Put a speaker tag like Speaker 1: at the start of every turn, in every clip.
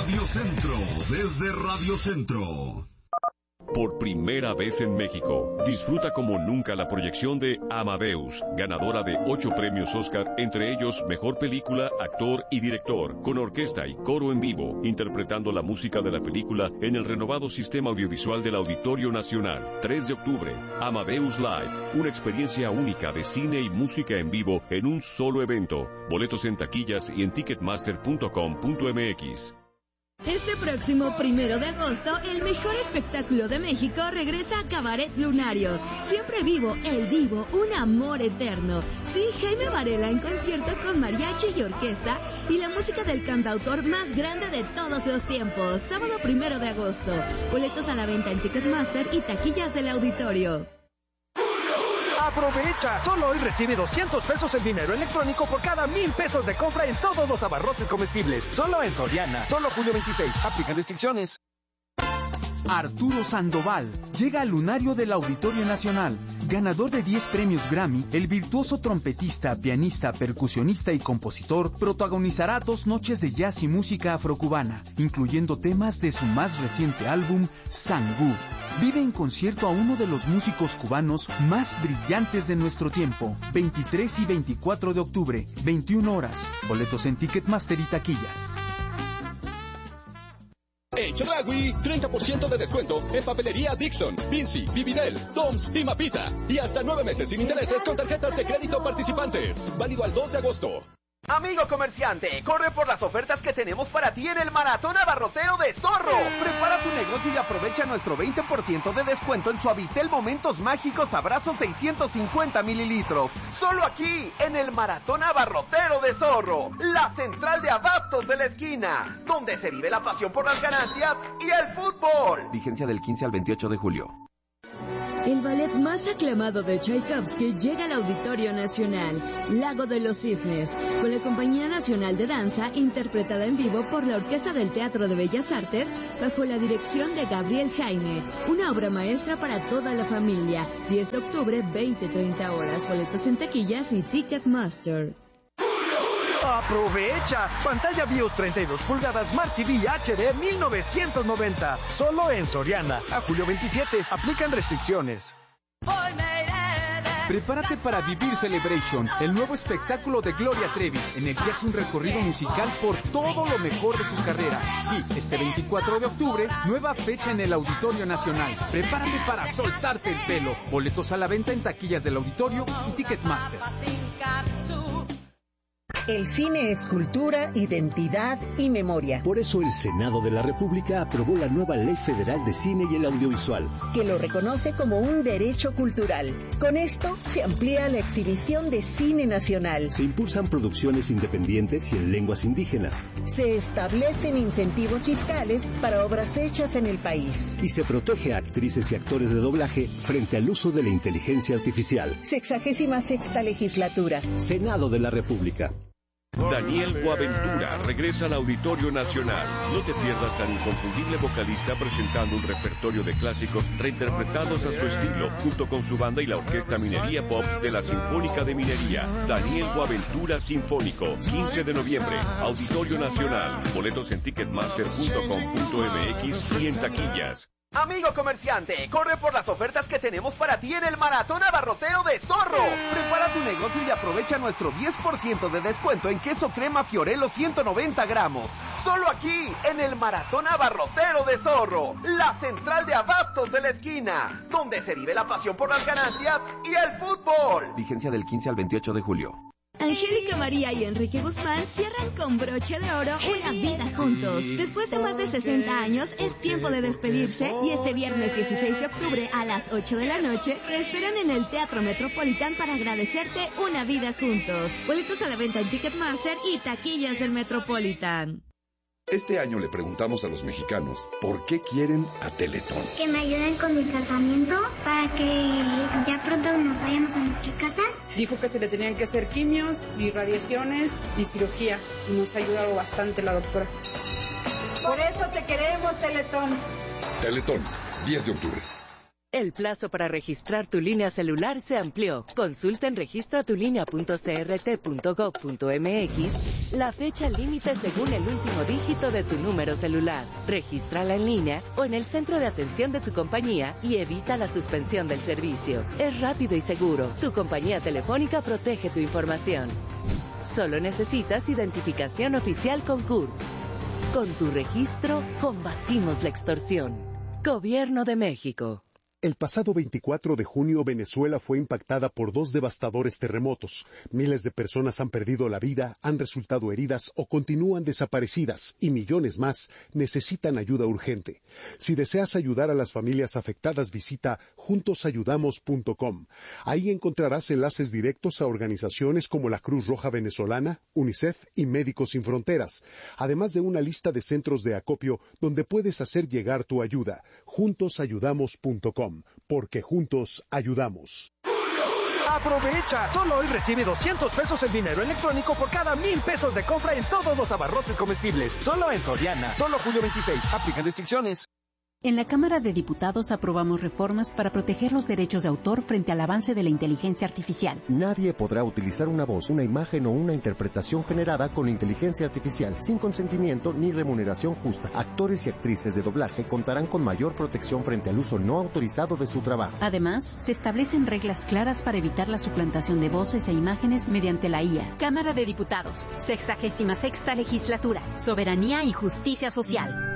Speaker 1: Radio Centro, desde Radio Centro.
Speaker 2: Por primera vez en México, disfruta como nunca la proyección de Amadeus, ganadora de 8 premios Oscar, entre ellos Mejor Película, Actor y Director, con orquesta y coro en vivo, interpretando la música de la película en el renovado sistema audiovisual del Auditorio Nacional. 3 de octubre, Amadeus Live, una experiencia única de cine y música en vivo en un solo evento. Boletos en taquillas y en ticketmaster.com.mx.
Speaker 3: Este próximo 1 de agosto, el mejor espectáculo de México regresa a Cabaret Lunario. Siempre vivo, el divo, un amor eterno. Sí, Jaime Varela en concierto con mariachi y orquesta y la música del cantautor más grande de todos los tiempos. Sábado 1 de agosto. Boletos a la venta en Ticketmaster y taquillas del auditorio.
Speaker 4: ¡Aprovecha! Solo hoy recibe 200 pesos en dinero electrónico por cada 1,000 pesos de compra en todos los abarrotes comestibles. Solo en Soriana. Solo julio 26. Aplican restricciones.
Speaker 5: Arturo Sandoval llega al lunario del Auditorio Nacional. Ganador de 10 premios Grammy, el virtuoso trompetista, pianista, percusionista y compositor protagonizará 2 noches de jazz y música afrocubana, incluyendo temas de su más reciente álbum, Sangú. Vive en concierto a uno de los músicos cubanos más brillantes de nuestro tiempo. 23 y 24 de octubre, 21 horas. Boletos en Ticketmaster y taquillas.
Speaker 6: En Chedraui, 30% de descuento en papelería Dixon, Vinci, Vividel, Toms y Mapita. Y hasta 9 meses sin intereses con tarjetas de crédito participantes. Válido al 2 de agosto.
Speaker 4: Amigo comerciante, corre por las ofertas que tenemos para ti en el Maratón Abarrotero de Zorro. Prepara tu negocio y aprovecha nuestro 20% de descuento en Suavitel Momentos Mágicos Abrazo 650 mililitros. Solo aquí, en el Maratón Abarrotero de Zorro, la central de abastos de la esquina, donde se vive la pasión por las ganancias y el fútbol. Vigencia del 15 al 28 de julio.
Speaker 3: El ballet más aclamado de Tchaikovsky llega al Auditorio Nacional, Lago de los Cisnes, con la Compañía Nacional de Danza, interpretada en vivo por la Orquesta del Teatro de Bellas Artes, bajo la dirección de Gabriel Jaime. Una obra maestra para toda la familia. 10 de octubre, 20-30 horas. Boletos en taquillas y Ticketmaster.
Speaker 4: ¡Aprovecha! Pantalla BIOS 32 pulgadas Smart TV HD 1990. Solo en Soriana. A julio 27. Aplican restricciones.
Speaker 5: Prepárate para vivir Celebration, el nuevo espectáculo de Gloria Trevi, en el que hace un recorrido musical por todo lo mejor de su carrera. Sí, este 24 de octubre, nueva fecha en el Auditorio Nacional. Prepárate para soltarte el pelo. Boletos a la venta en taquillas del auditorio y Ticketmaster.
Speaker 7: El cine es cultura, identidad y memoria.
Speaker 8: Por eso el Senado de la República aprobó la nueva Ley Federal de Cine y el Audiovisual,
Speaker 7: que lo reconoce como un derecho cultural. Con esto se amplía la exhibición de cine nacional.
Speaker 8: Se impulsan producciones independientes y en lenguas indígenas.
Speaker 7: Se establecen incentivos fiscales para obras hechas en el país.
Speaker 8: Y se protege a actrices y actores de doblaje frente al uso de la inteligencia artificial.
Speaker 7: 66ª legislatura.
Speaker 8: Senado de la República.
Speaker 2: Daniel Boaventura regresa al Auditorio Nacional. No te pierdas al inconfundible vocalista presentando un repertorio de clásicos reinterpretados a su estilo, junto con su banda y la Orquesta Minería Pops de la Sinfónica de Minería. Daniel Boaventura Sinfónico, 15 de noviembre, Auditorio Nacional. Boletos en ticketmaster.com.mx y en taquillas.
Speaker 4: Amigo comerciante, corre por las ofertas que tenemos para ti en el Maratón Abarrotero de Zorro. Prepara tu negocio y aprovecha nuestro 10% de descuento en queso crema Fiorello 190 gramos. Solo aquí, en el Maratón Abarrotero de Zorro, la central de abastos de la esquina, donde se vive la pasión por las ganancias y el fútbol. Vigencia del 15 al 28 de julio.
Speaker 3: Angélica María y Enrique Guzmán cierran con broche de oro una vida juntos. Después de más de 60 años, es tiempo de despedirse y este viernes 16 de octubre a las 8 de la noche te esperan en el Teatro Metropolitan para agradecerte una vida juntos. Boletos a la venta en Ticketmaster y taquillas del Metropolitan.
Speaker 9: Este año le preguntamos a los mexicanos por qué quieren a Teletón.
Speaker 10: Que me ayuden con mi tratamiento para que ya pronto nos vayamos a nuestra casa.
Speaker 11: Dijo que se le tenían que hacer quimios y radiaciones y cirugía y nos ha ayudado bastante la doctora.
Speaker 12: Por eso te queremos, Teletón.
Speaker 9: Teletón, 10 de octubre.
Speaker 12: El plazo para registrar tu línea celular se amplió. Consulta en registratulinea.crt.gov.mx la fecha límite según el último dígito de tu número celular. Regístrala en línea o en el centro de atención de tu compañía y evita la suspensión del servicio. Es rápido y seguro. Tu compañía telefónica protege tu información. Solo necesitas identificación oficial con CURP. Con tu registro, combatimos la extorsión. Gobierno de México.
Speaker 13: El pasado 24 de junio, Venezuela fue impactada por 2 devastadores terremotos. Miles de personas han perdido la vida, han resultado heridas o continúan desaparecidas, y millones más necesitan ayuda urgente. Si deseas ayudar a las familias afectadas, visita juntosayudamos.com. Ahí encontrarás enlaces directos a organizaciones como la Cruz Roja Venezolana, UNICEF y Médicos Sin Fronteras, además de una lista de centros de acopio donde puedes hacer llegar tu ayuda. juntosayudamos.com. Porque juntos ayudamos.
Speaker 14: ¡Aprovecha! Solo hoy recibe 200 pesos en dinero electrónico por cada 1,000 pesos de compra en todos los abarrotes comestibles. Solo en Soriana. Solo julio 26. Aplican restricciones.
Speaker 15: En la Cámara de Diputados aprobamos reformas para proteger los derechos de autor frente al avance de la inteligencia artificial.
Speaker 16: Nadie podrá utilizar una voz, una imagen o una interpretación generada con inteligencia artificial sin consentimiento ni remuneración justa. Actores y actrices de doblaje contarán con mayor protección frente al uso no autorizado de su trabajo.
Speaker 15: Además, se establecen reglas claras para evitar la suplantación de voces e imágenes mediante la IA.
Speaker 17: Cámara de Diputados, 66ª Legislatura, Soberanía y Justicia Social.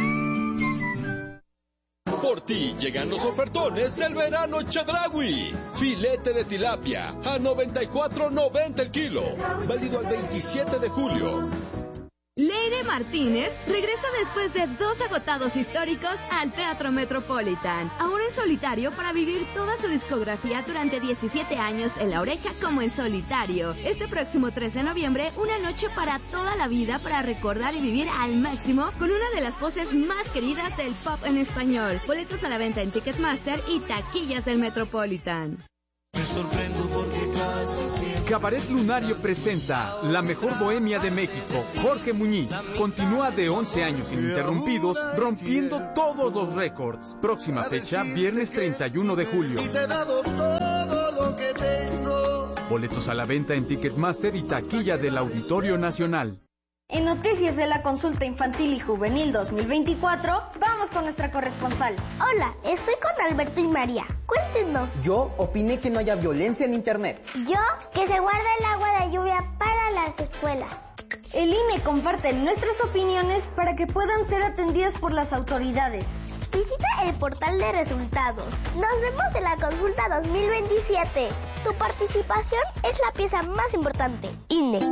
Speaker 6: Por ti llegan los ofertones del verano Chedraui. Filete de tilapia a $94.90 el kilo. Válido al 27 de julio.
Speaker 3: Leire Martínez regresa después de 2 agotados históricos al Teatro Metropolitan. Ahora en solitario para vivir toda su discografía durante 17 años en La Oreja como en solitario. Este próximo 13 de noviembre, una noche para toda la vida para recordar y vivir al máximo con una de las voces más queridas del pop en español. Boletos a la venta en Ticketmaster y taquillas del Metropolitan.
Speaker 18: Me sorprendo porque casi siempre...
Speaker 5: Cabaret Lunario presenta La Mejor Bohemia de México. Jorge Muñiz continúa de 11 años ininterrumpidos, rompiendo todos los récords. Próxima fecha, viernes 31 de julio.
Speaker 18: Y te he dado todo lo que tengo.
Speaker 5: Boletos a la venta en Ticketmaster y taquilla del Auditorio Nacional.
Speaker 19: En Noticias de la Consulta Infantil y Juvenil 2024, vamos con nuestra corresponsal.
Speaker 20: Hola, estoy con Alberto y María. Cuéntenos.
Speaker 21: Yo opiné que no haya violencia en Internet.
Speaker 20: Yo, que se guarde el agua de lluvia para las escuelas.
Speaker 19: El INE comparte nuestras opiniones para que puedan ser atendidas por las autoridades.
Speaker 20: Visita el portal de resultados. Nos vemos en la Consulta 2027. Tu participación es la pieza más importante. INE.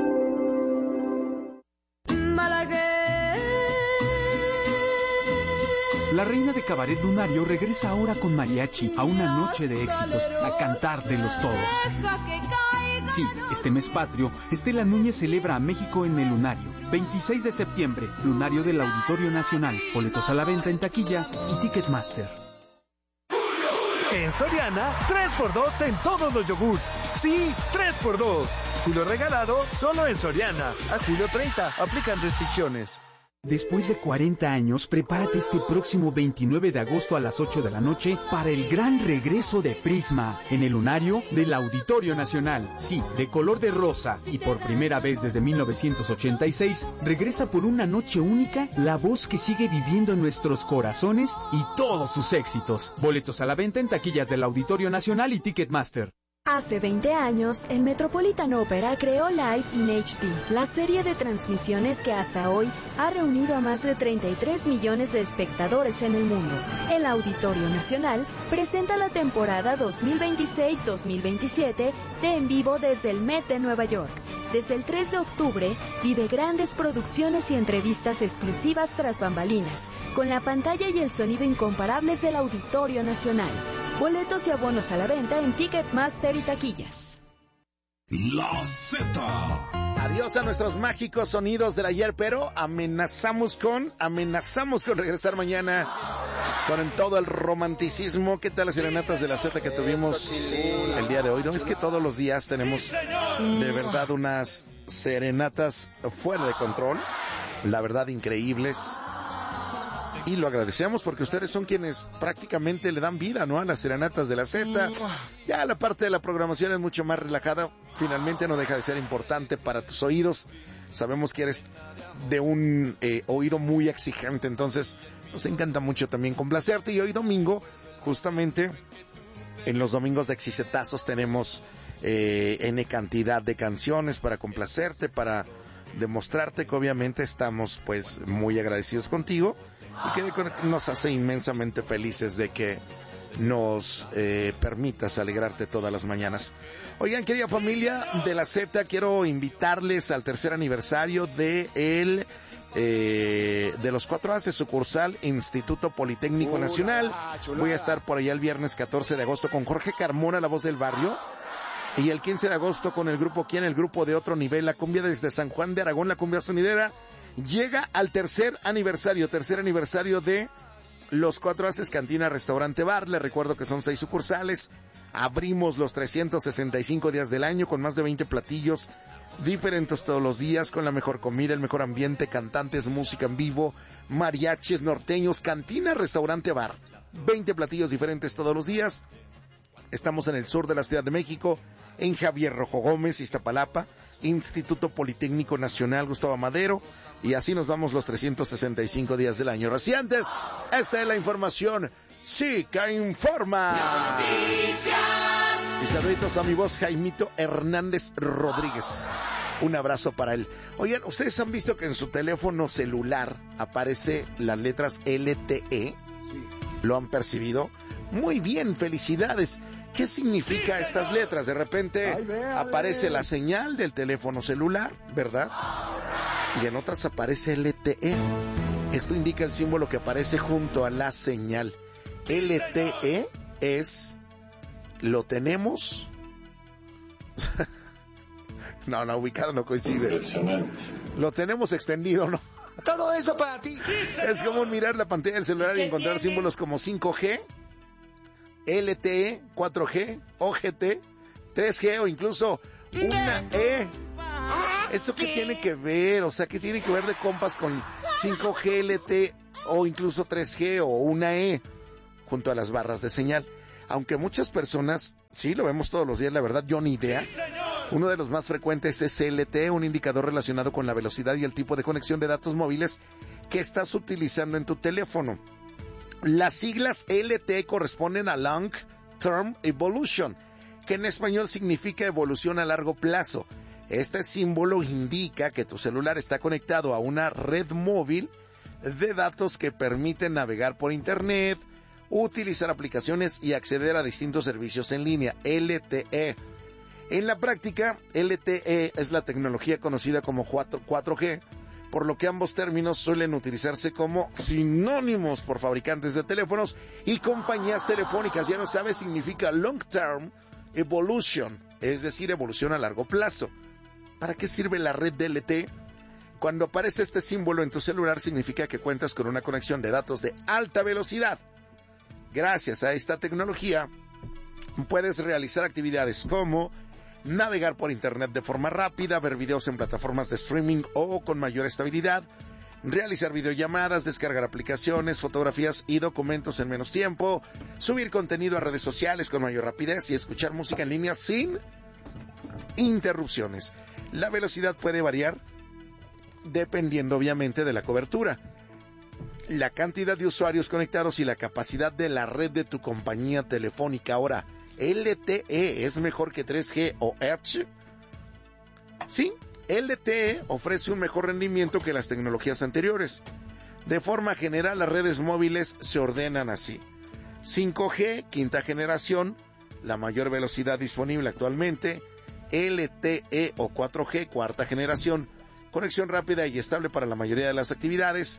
Speaker 5: La reina de Cabaret Lunario regresa ahora con mariachi a una noche de éxitos, a cantar de los todos. Sí, este mes patrio, Estela Núñez celebra a México en el Lunario. 26 de septiembre, Lunario del Auditorio Nacional. Boletos a la venta en taquilla y Ticketmaster.
Speaker 14: En Soriana, 3x2 en todos los yogurts. Sí, 3x2. Julio regalado solo en Soriana. A julio 30, aplican restricciones.
Speaker 5: Después de 40 años, prepárate este próximo 29 de agosto a las 8 de la noche para el gran regreso de Prisma en el Lunario del Auditorio Nacional. Sí, de color de rosa y por primera vez desde 1986, regresa por una noche única la voz que sigue viviendo en nuestros corazones y todos sus éxitos. Boletos a la venta en taquillas del Auditorio Nacional y Ticketmaster.
Speaker 22: Hace 20 años, el Metropolitan Opera creó Live in HD, la serie de transmisiones que hasta hoy ha reunido a más de 33 millones de espectadores en el mundo. El Auditorio Nacional presenta la temporada 2026-2027 de En Vivo desde el Met de Nueva York. Desde el 3 de octubre, vive grandes producciones y entrevistas exclusivas tras bambalinas, con la pantalla y el sonido incomparables del Auditorio Nacional. Boletos y abonos a la venta en Ticketmaster y taquillas.
Speaker 1: La Z.
Speaker 23: Adiós a nuestros mágicos sonidos del ayer, pero amenazamos con regresar mañana con todo el romanticismo. ¿Qué tal las serenatas de la Z que tuvimos el día de hoy? ¿No es que todos los días tenemos de verdad unas serenatas fuera de control? La verdad, increíbles. Y lo agradecemos porque ustedes son quienes prácticamente le dan vida, ¿no?, a las serenatas de la Z. Ya la parte de la programación es mucho más relajada. Finalmente no deja de ser importante para tus oídos. Sabemos que eres de un oído muy exigente, entonces nos encanta mucho también complacerte. Y hoy domingo, justamente en los domingos de Exicetazos, tenemos N cantidad de canciones para complacerte, para demostrarte que obviamente estamos pues muy agradecidos contigo y que nos hace inmensamente felices de que nos permitas alegrarte todas las mañanas. Oigan, querida familia de la Z, quiero invitarles al tercer aniversario de los 4 As de sucursal Instituto Politécnico Nacional. Voy a estar por allá el viernes 14 de agosto con Jorge Carmona, la voz del barrio. Y el 15 de agosto con el grupo ¿Quién? El grupo de Otro Nivel, la cumbia desde San Juan de Aragón, la cumbia sonidera, llega al tercer aniversario de los 4 Ases Cantina Restaurante Bar. Les recuerdo que son 6 sucursales. Abrimos los 365 días del año con más de 20 platillos diferentes todos los días, con la mejor comida, el mejor ambiente, cantantes, música en vivo, mariachis norteños. Cantina Restaurante Bar, 20 platillos diferentes todos los días. Estamos en el sur de la Ciudad de México, en Javier Rojo Gómez, Iztapalapa, Instituto Politécnico Nacional Gustavo Madero, y así nos vamos los 365 días del año. Recientes, esta es la información. Chica Informa. Y saluditos a mi voz, Jaimito Hernández Rodríguez. Un abrazo para él. Oigan, ¿ustedes han visto que en su teléfono celular aparece las letras LTE? Sí. ¿Lo han percibido? Muy bien, felicidades. ¿Qué significa estas letras? De repente aparece la señal del teléfono celular, ¿verdad? Y en otras aparece LTE. Esto indica el símbolo que aparece junto a la señal. LTE es lo tenemos. No, ubicado no coincide. Lo tenemos extendido, ¿no?
Speaker 2: Todo eso para ti.
Speaker 23: Es como mirar la pantalla del celular y encontrar símbolos como 5G, LTE, 4G, OGT, 3G o incluso una E. ¿Esto qué tiene que ver? O sea, ¿qué tiene que ver de compas con 5G, LTE o incluso 3G o una E junto a las barras de señal? Aunque muchas personas, sí, lo vemos todos los días, la verdad, yo ni idea. Uno de los más frecuentes es LTE, un indicador relacionado con la velocidad y el tipo de conexión de datos móviles que estás utilizando en tu teléfono. Las siglas LTE corresponden a Long Term Evolution, que en español significa evolución a largo plazo. Este símbolo indica que tu celular está conectado a una red móvil de datos que permiten navegar por internet, utilizar aplicaciones y acceder a distintos servicios en línea. LTE. En la práctica, LTE es la tecnología conocida como 4G, por lo que ambos términos suelen utilizarse como sinónimos por fabricantes de teléfonos y compañías telefónicas. Ya no sabes, significa Long Term Evolution, es decir, evolución a largo plazo. ¿Para qué sirve la red de LTE? Cuando aparece este símbolo en tu celular, significa que cuentas con una conexión de datos de alta velocidad. Gracias a esta tecnología, puedes realizar actividades como navegar por internet de forma rápida, ver videos en plataformas de streaming o con mayor estabilidad, realizar videollamadas, descargar aplicaciones, fotografías y documentos en menos tiempo, subir contenido a redes sociales con mayor rapidez y escuchar música en línea sin interrupciones. La velocidad puede variar dependiendo obviamente de la cobertura, la cantidad de usuarios conectados y la capacidad de la red de tu compañía telefónica. Ahora, ¿LTE es mejor que 3G o H? Sí, LTE ofrece un mejor rendimiento que las tecnologías anteriores. De forma general, las redes móviles se ordenan así: 5G, quinta generación, la mayor velocidad disponible actualmente; LTE o 4G, cuarta generación, conexión rápida y estable para la mayoría de las actividades;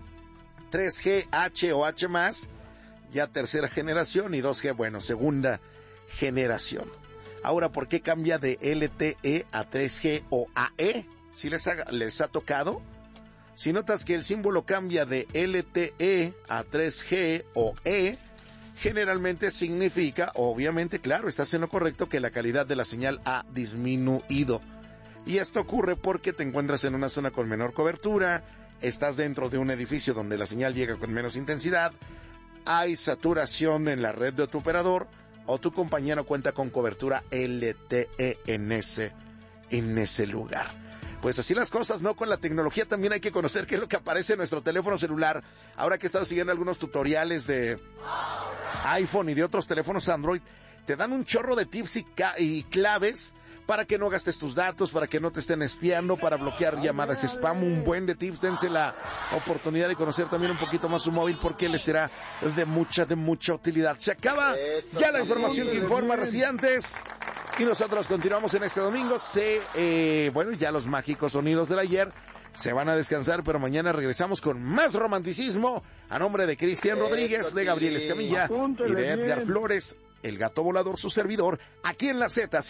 Speaker 23: 3G, H o H+, ya tercera generación; y 2G, bueno, segunda generación. Ahora, ¿por qué cambia de LTE a 3G o a E? ¿Sí les ha tocado? Si notas que el símbolo cambia de LTE a 3G o E, generalmente significa, obviamente, claro, estás en lo correcto, que la calidad de la señal ha disminuido. Y esto ocurre porque te encuentras en una zona con menor cobertura, estás dentro de un edificio donde la señal llega con menos intensidad, hay saturación en la red de tu operador, o tu compañía no cuenta con cobertura LTE en ese lugar. Pues así las cosas, ¿no? Con la tecnología también hay que conocer qué es lo que aparece en nuestro teléfono celular. Ahora que he estado siguiendo algunos tutoriales de iPhone y de otros teléfonos Android, te dan un chorro de tips y claves para que no gastes tus datos, para que no te estén espiando, para bloquear llamadas spam, un buen de tips. Dense la oportunidad de conocer también un poquito más su móvil, porque les será de mucha utilidad. Se acaba ya la información que informa, residentes, y nosotros continuamos en este domingo. Ya los mágicos sonidos del ayer se van a descansar, pero mañana regresamos con más romanticismo. A nombre de Cristian Rodríguez, de Gabriel Escamilla y de Edgar Flores, el gato volador, su servidor, aquí en la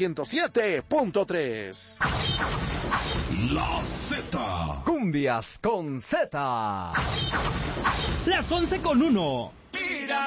Speaker 23: Z107.3.
Speaker 1: La Z.
Speaker 2: Cumbias con Z. Las 11:01.